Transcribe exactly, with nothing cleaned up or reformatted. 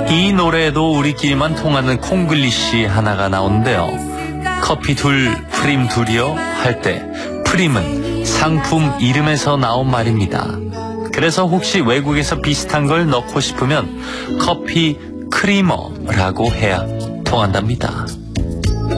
이 노래에도 우리끼리만 통하는 콩글리시 하나가 나오는데요. 커피 둘, 프림 둘이요 할 때 프림은 상품 이름에서 나온 말입니다. 그래서 혹시 외국에서 비슷한 걸 넣고 싶으면 커피 크리머라고 해야 통한답니다.